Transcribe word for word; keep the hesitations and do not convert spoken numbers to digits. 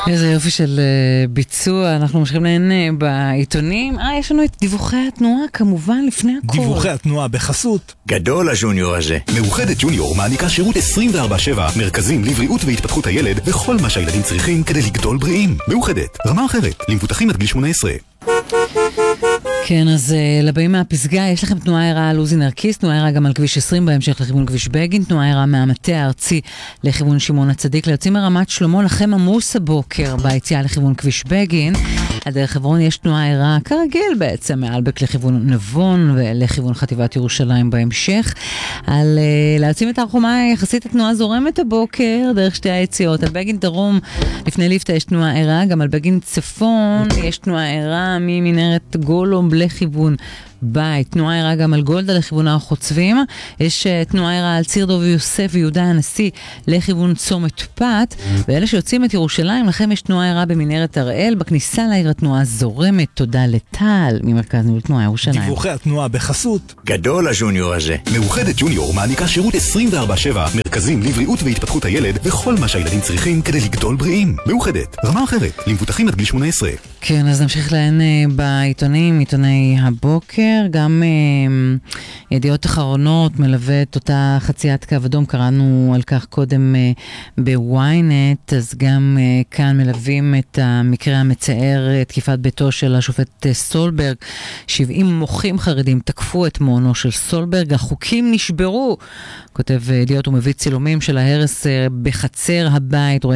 איזה יופי של ביצוע, אנחנו ממשיכים לעניין בעיתונים. אה, יש לנו את דיווחי התנועה, כמובן, לפני הכל. דיווחי התנועה בחסות. גדול הג'וניור הזה. מאוחדת ג'וניור מעניקה שירות עשרים וארבע שבע, מרכזים לבריאות והתפתחות הילד, וכל מה שהילדים צריכים כדי לגדול בריאים. מאוחדת, רמה אחרת, למבוטחים עד גיל שמונה עשרה. כן, אז uh, לבאים מהפסגה, יש לכם תנועה עירה על עוזי נרקיס, תנועה עירה גם על כביש עשרים בהמשך לכיוון כביש בגין, תנועה עירה מהמטה הארצי לכיוון שמעון הצדיק, ליוצאים מרמת שלמה, לכם עמוס הבוקר ביציאה לכיוון כביש בגין. על דרך חברון יש תנועה עירה כרגיל בעצם, מאלבק לכיוון נבון ולכיוון חטיבת ירושלים בהמשך. על uh, להעצים את הרחומה יחסית התנועה זורמת הבוקר דרך שתי היציאות. על בגין דרום לפני ליפטה יש תנועה עירה, גם על בגין צפון יש תנועה עירה ממנהרת גולום לכיוון בית, תנועה עירה גם על גולדה לכיוון החוצבים, יש uh, תנועה עירה על ציר דוב יוסף ויהודה הנשיא לכיוון צומת פת, ואלה שיוצאים את ירושלים, לכם יש תנועה עירה במנהרת הראל, בכניסה לעיר התנועה זורמת. תודה לטל ממרכז ניהול תנועה ירושלים. דיווחי התנועה בחסות. גדול הג'וניור הזה. מאוחדת ג'וניור מעניקה שירות עשרים וארבע שבע, מרכזים לבריאות והתפתחות הילד, וכל מה שהילדים צריכים כדי לגדול בריאים. מאוחדת, רמה אחרת, למבוטחים עד גיל שמונה עשרה. כן, אז נמשיך להן בעיתונים, עיתוני הבוקר, גם אה, ידיעות אחרונות מלווה את אותה חציית קו אדום, קראנו על כך קודם אה, בוויינט, אז גם אה, כאן מלווים את המקרה המצער, תקיפת ביתו של השופט אה, סולברג. שבעים מוחים חרדים תקפו את מעונו של סולברג, החוקים נשברו, כותב ידיעות ומביא צילומים של ההרס אה, בחצר הבית,